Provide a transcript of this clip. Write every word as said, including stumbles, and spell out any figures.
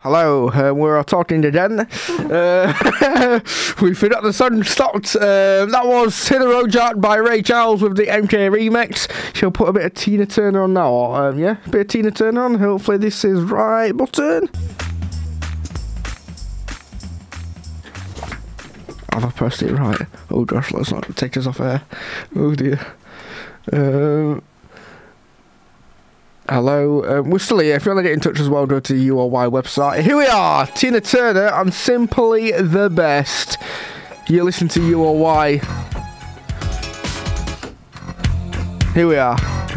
Hello, uh, we're talking again. Uh, we forgot the sun stopped. Uh, that was Hit the Road Jack by Ray Charles with the M K remix. She'll put a bit of Tina Turner on now. Um, yeah, a bit of Tina Turner on. Hopefully this is right button. Have I pressed it right? Oh gosh, let's not take us off air. Oh dear. Um... Hello, um, we're still here. If you want to get in touch as well, go to the U O Y website. Here we are, Tina Turner and Simply the Best. You listen to U O Y. Here we are.